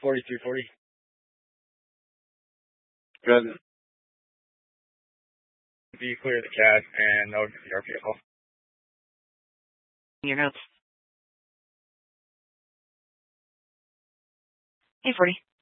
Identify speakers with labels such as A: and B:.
A: 4340.
B: Good.
A: Be clear of the CAD and no your vehicle.
C: Your notes. 840.